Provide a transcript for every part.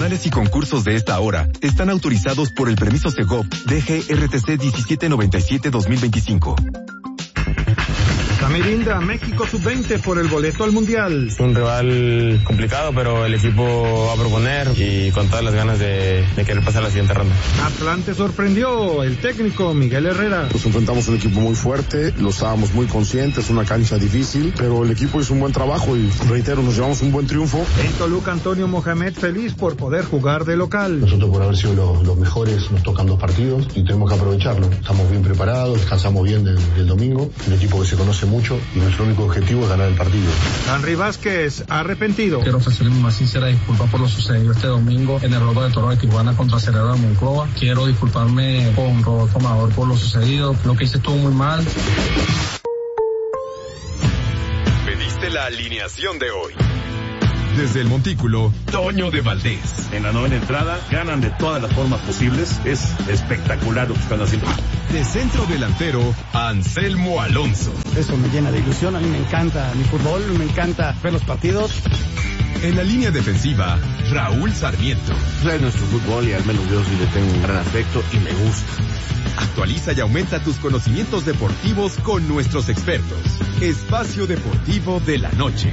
promocionales y concursos de esta hora están autorizados por el permiso Segov DGRTC 1797-2025. Mirinda, México sub-20 por el boleto al Mundial. Es un rival complicado, pero el equipo va a proponer y con todas las ganas de querer pasar a la siguiente ronda. Atlante sorprendió, el técnico Miguel Herrera. Nos enfrentamos a un equipo muy fuerte, lo estábamos muy conscientes, una cancha difícil, pero el equipo hizo un buen trabajo y, reitero, nos llevamos un buen triunfo. En Toluca, Antonio Mohamed feliz por poder jugar de local. Nosotros, por haber sido los mejores, nos tocan 2 partidos y tenemos que aprovecharlo. Estamos bien preparados, descansamos bien del domingo, un equipo que se conoce mucho y nuestro único objetivo es ganar el partido. Henry Vázquez, arrepentido. Quiero ofrecerle mi más sincera disculpa por lo sucedido este domingo en el Rodó de Toro de Tijuana contra Cerrado de Monclova. Quiero disculparme con Rodolfo Amador por lo sucedido. Lo que hice estuvo muy mal. Pediste la alineación de hoy. Desde el Montículo, Toño de Valdés. En la novena entrada, ganan de todas las formas posibles. Es espectacular lo que están haciendo. De centro delantero, Anselmo Alonso. Eso me llena de ilusión. A mí me encanta mi fútbol, me encanta ver los partidos. En la línea defensiva, Raúl Sarmiento. Es nuestro fútbol y al menos yo sí le tengo un gran afecto y me gusta. Actualiza y aumenta tus conocimientos deportivos con nuestros expertos. Espacio Deportivo de la Noche.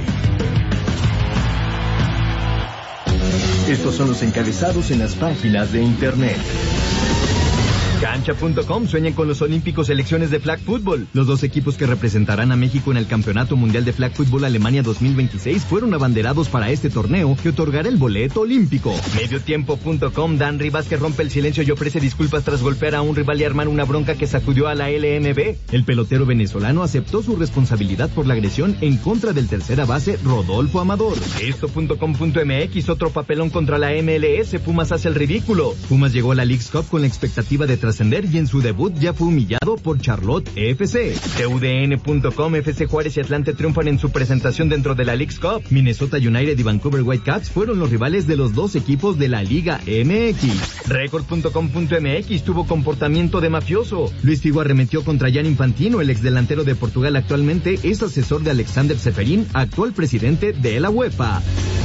Estos son los encabezados en las páginas de internet. Cancha.com sueñan con los Olímpicos selecciones de Flag Football. Los 2 equipos que representarán a México en el Campeonato Mundial de Flag Football Alemania 2026 fueron abanderados para este torneo que otorgará el boleto olímpico. Mediotiempo.com, Dan Vázquez rompe el silencio y ofrece disculpas tras golpear a un rival y armar una bronca que sacudió a la LMB. El pelotero venezolano aceptó su responsabilidad por la agresión en contra del tercera base Rodolfo Amador. Esto.com.mx, otro papelón contra la MLS, Pumas hace el ridículo. Pumas llegó a la Leagues Cup con la expectativa de trascender y en su debut ya fue humillado por Charlotte FC. TUDN.com, FC Juárez y Atlante triunfan en su presentación dentro de la Leagues Cup. Minnesota United y Vancouver Whitecaps fueron los rivales de los 2 equipos de la Liga MX. Record.com.mx tuvo comportamiento de mafioso. Luis Figo arremetió contra Gianni Infantino, el exdelantero de Portugal actualmente es asesor de Alexander Ceferín, actual presidente de la UEFA.